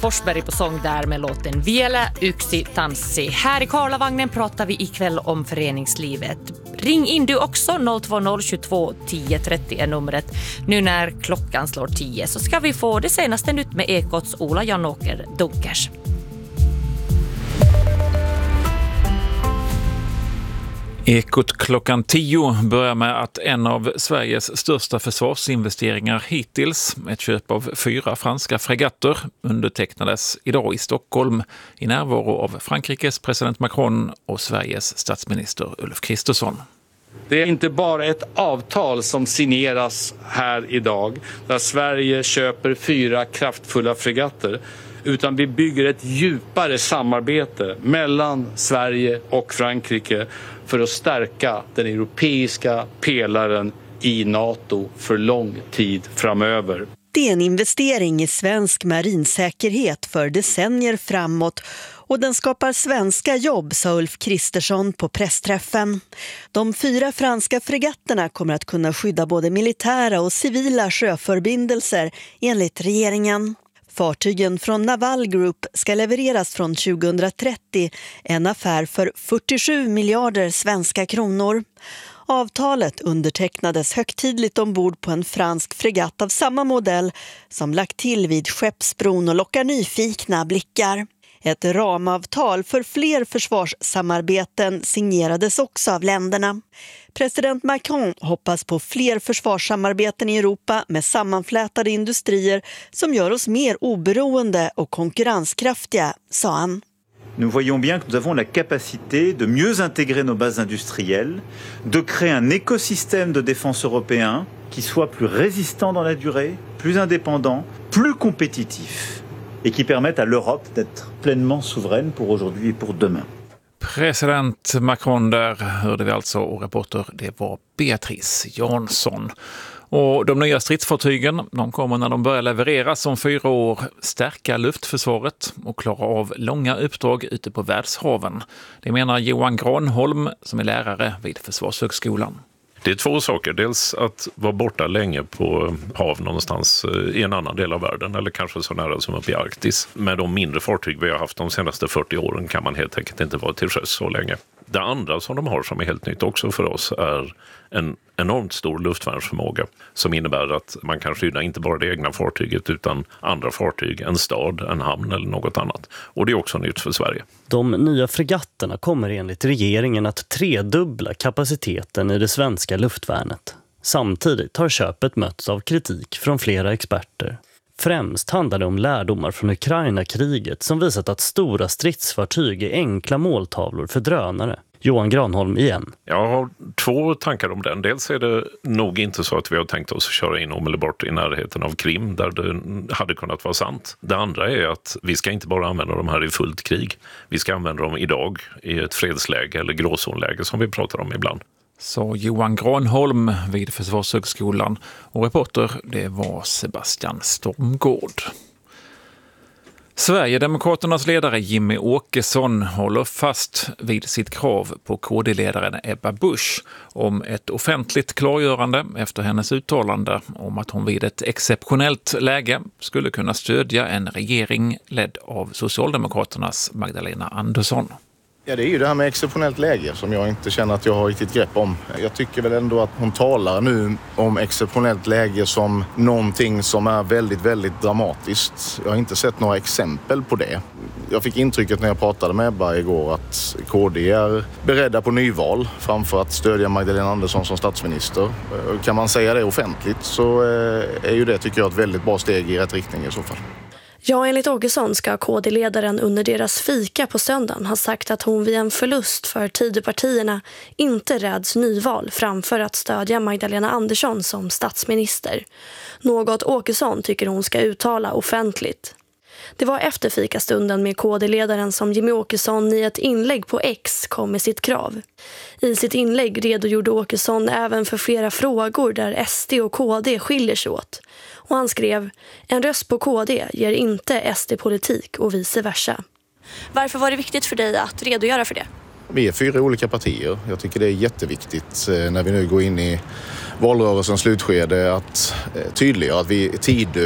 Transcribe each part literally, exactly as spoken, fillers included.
Forsberg på sång där med låten Vielä yksi tanssi. Här i Karlavagnen pratar vi ikväll om föreningslivet. Ring in du också, noll två noll tjugotvå tio trettio är numret. Nu när klockan slår tio så ska vi få det senaste nytt med Ekots Ola Janåker Dunkers. Ekot klockan tio börjar med att en av Sveriges största försvarsinvesteringar hittills, ett köp av fyra franska fregatter, undertecknades idag i Stockholm i närvaro av Frankrikes president Macron och Sveriges statsminister Ulf Kristersson. Det är inte bara ett avtal som signeras här idag där Sverige köper fyra kraftfulla fregatter, utan vi bygger ett djupare samarbete mellan Sverige och Frankrike för att stärka den europeiska pelaren i NATO för lång tid framöver. Det är en investering i svensk marinsäkerhet för decennier framåt och den skapar svenska jobb, sa Ulf Kristersson på pressträffen. De fyra franska fregatterna kommer att kunna skydda både militära och civila sjöförbindelser enligt regeringen. Fartygen från Naval Group ska levereras från tjugohundratrettio, en affär för fyrtiosju miljarder svenska kronor. Avtalet undertecknades högtidligt ombord på en fransk fregatt av samma modell som lagt till vid Skeppsbron och lockar nyfikna blickar. Ett ramavtal för fler försvarssamarbeten signerades också av länderna. President Macron hoppas på fler försvarssamarbeten i Europa med sammanflätade industrier som gör oss mer oberoende och konkurrenskraftiga, sa han. Nous voyons bien que nous avons la capacité de mieux intégrer nos bases industrielles, de créer un écosystème de défense européen qui soit plus résistant dans la durée, plus indépendant, plus compétitif et qui permette à l'Europe d'être pleinement souveraine pour aujourd'hui et pour demain. President Macron där hörde vi alltså, och reporter det var Beatrice Jansson. Och de nya stridsfartygen, de kommer när de börjar levereras om fyra år stärka luftförsvaret och klara av långa uppdrag ute på världshaven. Det menar Johan Granholm som är lärare vid Försvarshögskolan. Det är två saker. Dels att vara borta länge på hav någonstans i en annan del av världen, eller kanske så nära som uppe i Arktis. Med de mindre fartyg vi har haft de senaste fyrtio åren kan man helt enkelt inte vara till sjöss så länge. Det andra som de har som är helt nytt också för oss är en enormt stor luftvärnsförmåga som innebär att man kan skydda inte bara det egna fartyget utan andra fartyg, en stad, en hamn eller något annat. Och det är också nytt för Sverige. De nya fregatterna kommer enligt regeringen att tredubbla kapaciteten i det svenska luftvärnet. Samtidigt har köpet mötts av kritik från flera experter. Främst handlar det om lärdomar från Ukraina-kriget som visat att stora stridsfartyg är enkla måltavlor för drönare. Johan Granholm igen. Jag har två tankar om den. Dels är det nog inte så att vi har tänkt oss att köra in omedelbart i närheten av Krim där det hade kunnat vara sant. Det andra är att vi ska inte bara använda dem här i fullt krig. Vi ska använda dem idag i ett fredsläge eller gråzonläge som vi pratar om ibland. Så Johan Granholm vid Försvarshögskolan, och reporter det var Sebastian Stormgård. Sverigedemokraternas ledare Jimmie Åkesson håller fast vid sitt krav på K D-ledaren Ebba Busch om ett offentligt klargörande efter hennes uttalande om att hon vid ett exceptionellt läge skulle kunna stödja en regering ledd av Socialdemokraternas Magdalena Andersson. Ja, det är ju det här med exceptionellt läge som jag inte känner att jag har riktigt grepp om. Jag tycker väl ändå att hon talar nu om exceptionellt läge som någonting som är väldigt, väldigt dramatiskt. Jag har inte sett några exempel på det. Jag fick intrycket när jag pratade med Ebba igår att K D är beredda på nyval framför att stödja Magdalena Andersson som statsminister. Kan man säga det offentligt så är ju det, tycker jag, ett väldigt bra steg i rätt riktning i så fall. Ja, enligt Åkesson ska K D-ledaren under deras fika på söndagen ha sagt att hon vid en förlust för Tidöpartierna inte räds nyval framför att stödja Magdalena Andersson som statsminister. Något Åkesson tycker hon ska uttala offentligt. Det var efter fikastunden med K D-ledaren som Jimmie Åkesson i ett inlägg på X kom med sitt krav. I sitt inlägg redogjorde Åkesson även för flera frågor där S D och K D skiljer sig åt. Och han skrev: en röst på K D ger inte S D-politik och vice versa. Varför var det viktigt för dig att redogöra för det? Vi är fyra olika partier. Jag tycker det är jätteviktigt när vi nu går in i valrörelsens slutskede att tydliggöra att vi Tidö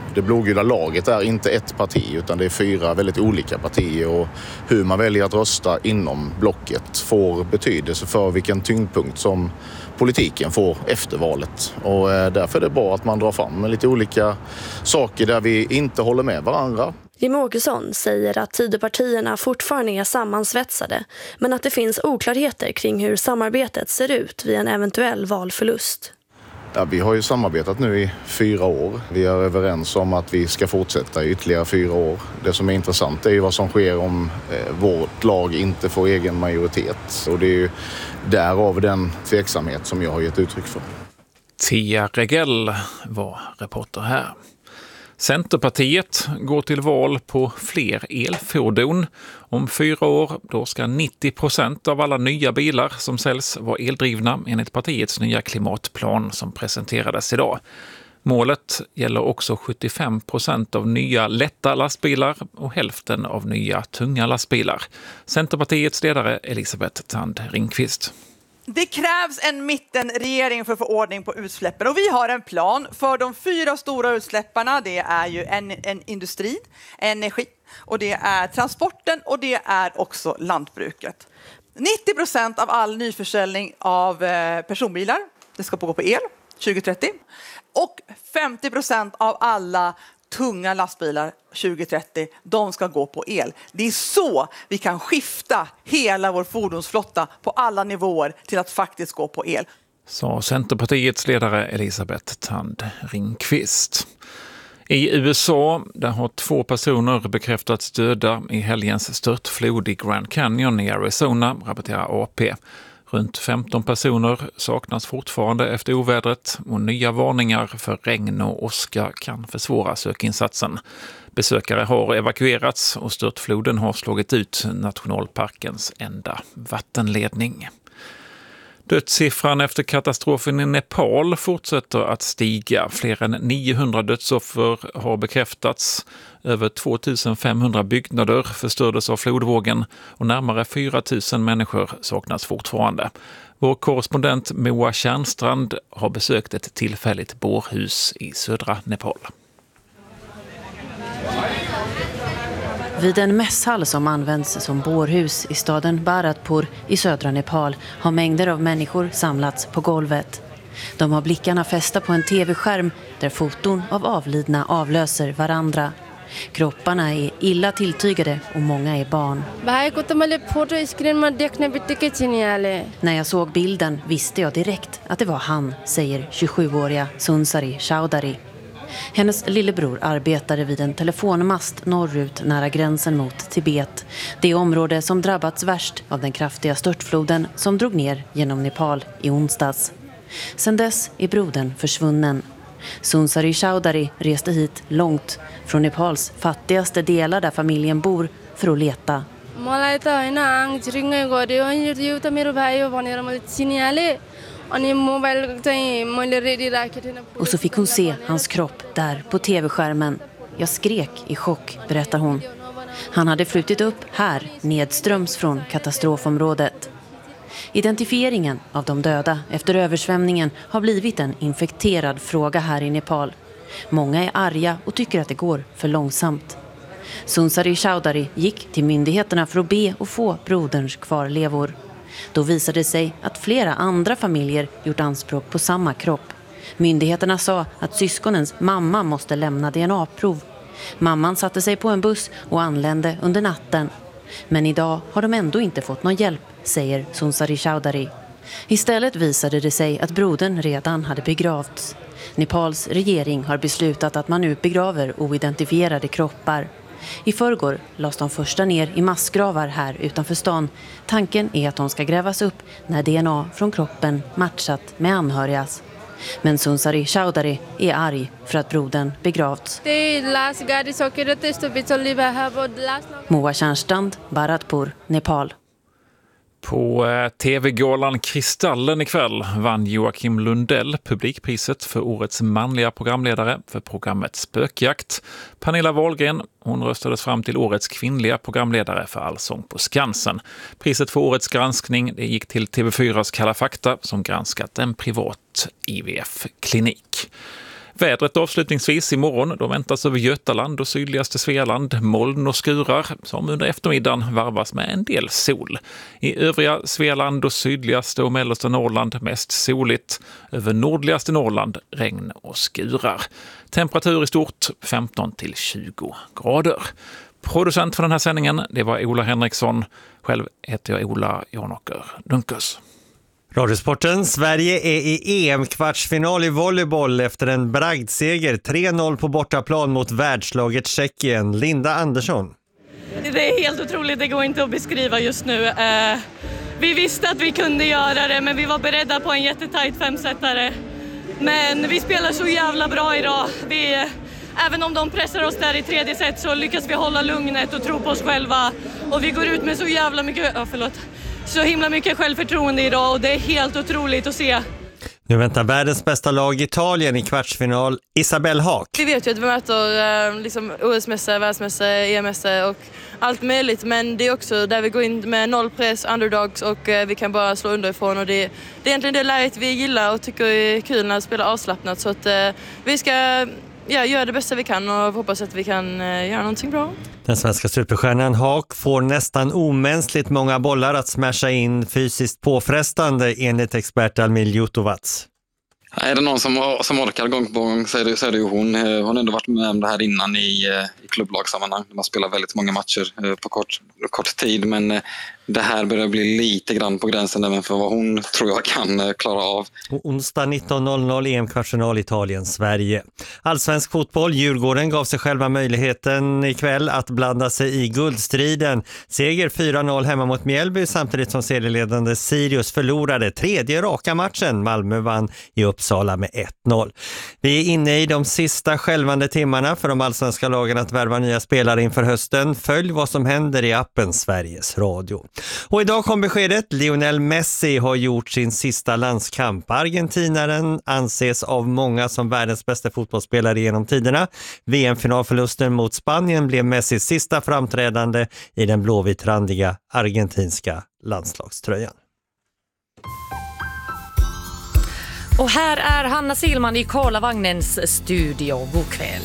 Det blågula laget är inte ett parti utan det är fyra väldigt olika partier och hur man väljer att rösta inom blocket får betydelse för vilken tyngdpunkt som politiken får efter valet. Och därför är det bra att man drar fram lite olika saker där vi inte håller med varandra. Jimmie Åkesson säger att Tidöpartierna fortfarande är sammansvetsade men att det finns oklarheter kring hur samarbetet ser ut vid en eventuell valförlust. Ja, vi har ju samarbetat nu i fyra år. Vi är överens om att vi ska fortsätta i ytterligare fyra år. Det som är intressant är ju vad som sker om eh, vårt lag inte får egen majoritet. Och det är ju därav den tveksamhet som jag har gett uttryck för. Tia Regell var reporter här. Centerpartiet går till val på fler elfordon. Om fyra år då ska nittio procent av alla nya bilar som säljs vara eldrivna enligt partiets nya klimatplan som presenterades idag. Målet gäller också sjuttiofem procent av nya lätta lastbilar och hälften av nya tunga lastbilar. Centerpartiets ledare Elisabeth Thand Ringqvist. Det krävs en mittenregering för att få ordning på utsläppen och vi har en plan för de fyra stora utsläpparna. Det är ju en, en industri, energi och det är transporten och det är också lantbruket. nittio procent av all nyförsäljning av eh, personbilar, det ska gå på el tjugo trettio och femtio procent av alla tunga lastbilar tjugo trettio, de ska gå på el. Det är så vi kan skifta hela vår fordonsflotta på alla nivåer till att faktiskt gå på el. Sa Centerpartiets ledare Elisabeth Thand Ringqvist. I U S A där har två personer bekräftats döda i helgens störtflod i Grand Canyon i Arizona, rapporterar A P. Runt femton personer saknas fortfarande efter ovädret och nya varningar för regn och åska kan försvåra sökinsatsen. Besökare har evakuerats och störtfloden har slagit ut nationalparkens enda vattenledning. Dödssiffran efter katastrofen i Nepal fortsätter att stiga. Fler än niohundra dödsoffer har bekräftats. Över två tusen femhundra byggnader förstördes av flodvågen och närmare fyra tusen människor saknas fortfarande. Vår korrespondent Moa Tjärnstrand har besökt ett tillfälligt bårhus i södra Nepal. Vid en mässhall som används som bårhus i staden Bharatpur i södra Nepal har mängder av människor samlats på golvet. De har blickarna fästa på en tv-skärm där foton av avlidna avlöser varandra. Kropparna är illa tilltygade och många är barn. När jag såg bilden visste jag direkt att det var han, säger tjugosjuåriga Sunsari Chowdhury. Hennes lillebror arbetade vid en telefonmast norrut nära gränsen mot Tibet. Det område som drabbats värst av den kraftiga störtfloden som drog ner genom Nepal i onsdags. Sedan dess är brodern försvunnen. Sunsari Chowdhury reste hit långt från Nepals fattigaste delar där familjen bor för att leta. Och så fick hon se hans kropp där på tv-skärmen. Jag skrek i chock, berättar hon. Han hade flutit upp här nedströms från katastrofområdet. Identifieringen av de döda efter översvämningen har blivit en infekterad fråga här i Nepal. Många är arga och tycker att det går för långsamt. Sunsari Chowdhury gick till myndigheterna för att be och få broderns kvarlevor. Då visade det sig att flera andra familjer gjort anspråk på samma kropp. Myndigheterna sa att syskonens mamma måste lämna D N A-prov. Mamman satte sig på en buss och anlände under natten. Men idag har de ändå inte fått någon hjälp, säger Sunsari Chowdhury. Istället visade det sig att brodern redan hade begravts. Nepals regering har beslutat att man nu begraver oidentifierade kroppar. I förrgår lades de första ner i massgravar här utanför stan. Tanken är att de ska grävas upp när D N A från kroppen matchat med anhörigas. Men Sunsari Chowdhury är arg för att brodern begravts. Moa Tjärnstrand, Bharatpur, Nepal. På tv-galan Kristallen ikväll vann Joakim Lundell publikpriset för årets manliga programledare för programmet Spökjakt. Pernilla Wahlgren, hon röstades fram till årets kvinnliga programledare för Allsång på Skansen. Priset för årets granskning det gick till T V fyras Kalla fakta som granskat en privat I V F-klinik. Vädret avslutningsvis imorgon, då väntas över Götaland och sydligaste Svealand moln och skurar som under eftermiddagen varvas med en del sol. I övriga Svealand och sydligaste och mellersta Norrland mest soligt. Över nordligaste Norrland regn och skurar. Temperatur i stort femton till tjugo grader. Producent för den här sändningen, det var Ola Henriksson. Själv heter jag Ola Janåker Dunkers. Radiosporten, Sverige är i E M-kvartsfinal i volleyboll efter en bragdseger tre noll på bortaplan mot världslaget Tjeckien. Linda Andersson. Det är helt otroligt, det går inte att beskriva just nu. Eh, vi visste att vi kunde göra det, men vi var beredda på en jättetajt femsättare. Men vi spelar så jävla bra idag. Vi, även om de pressar oss där i tredje set så lyckas vi hålla lugnet och tro på oss själva. Och vi går ut med så jävla mycket... Oh, förlåt. Så himla mycket självförtroende idag och det är helt otroligt att se. Nu väntar världens bästa lag Italien i kvartsfinal. Isabelle Haak. Vi vet ju att vi möter liksom, O S-mässor, världsmässor, E M-mässor och allt möjligt. Men det är också där vi går in med nollpress, underdogs och vi kan bara slå underifrån. Och det, det är egentligen det läget vi gillar och tycker är kul när vi spelar avslappnat. Så att vi ska... Ja, gör det bästa vi kan och hoppas att vi kan uh, göra någonting bra. Den svenska superstjärnan Haak får nästan omänskligt många bollar att smasha in, fysiskt påfrestande enligt expert Almil Jutovac. Är det någon som, som orkar gång på gång så är det, så är det ju hon. Hon har ändå varit med om det här innan i, i klubblagssammanhang. Man spelar väldigt många matcher på kort, kort tid, men det här börjar bli lite grann på gränsen även för vad hon tror jag kan klara av. Och onsdag nitton noll noll E M-kvartsfinal Italien-Sverige. Allsvensk fotboll, Djurgården gav sig själva möjligheten ikväll att blanda sig i guldstriden. Seger fyra noll hemma mot Mjällby samtidigt som serieledande Sirius förlorade tredje raka matchen. Malmö vann i Uppsala med ett noll. Vi är inne i de sista skälvande timmarna för de allsvenska lagen att värva nya spelare inför hösten. Följ vad som händer i appen Sveriges Radio. Och idag kom beskedet, Lionel Messi har gjort sin sista landskamp. Argentinaren anses av många som världens bästa fotbollsspelare genom tiderna. V M-finalförlusten mot Spanien blev Messis sista framträdande i den blåvitrandiga argentinska landslagströjan. Och här är Hanna Silman i Karlavagnens studio. God kväll.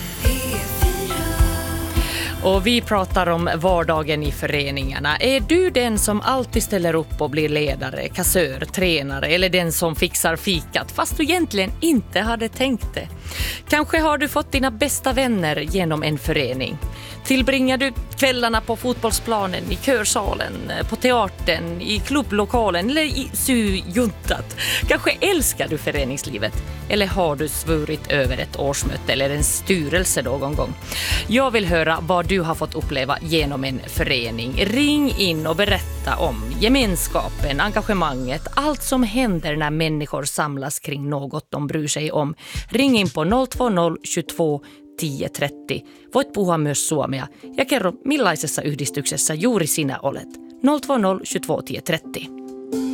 Och vi pratar om vardagen i föreningarna. Är du den som alltid ställer upp och blir ledare, kassör, tränare eller den som fixar fikat fast du egentligen inte hade tänkt det? Kanske har du fått dina bästa vänner genom en förening. Tillbringar du kvällarna på fotbollsplanen, i körsalen, på teatern, i klubblokalen eller i sujuntat? Kanske älskar du föreningslivet eller har du svurit över ett årsmöte eller en styrelse någon gång? Jag vill höra vad du har fått uppleva genom en förening. Ring in och berätta om gemenskapen, engagemanget, allt som händer när människor samlas kring något de bryr sig om. Ring in på noll två noll tjugotvå tio trettio. Voit puhua myös suomea ja kerro millaisessa yhdistyksessä juuri sinä olet. noll två noll tjugotvå tio trettio.